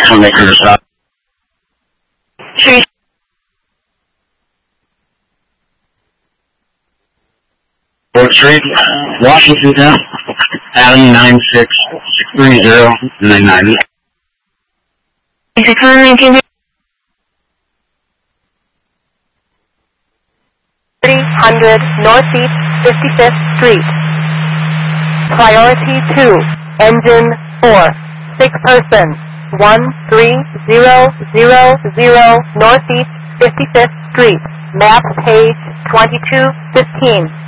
Maximum acre stop. Street. Fort Street, Washington Town, Adam 9663099. Is it currently 300 Northeast 55th Street. Priority 2, Engine 4, 6 person, 13000 Northeast 55th Street, map page 2215.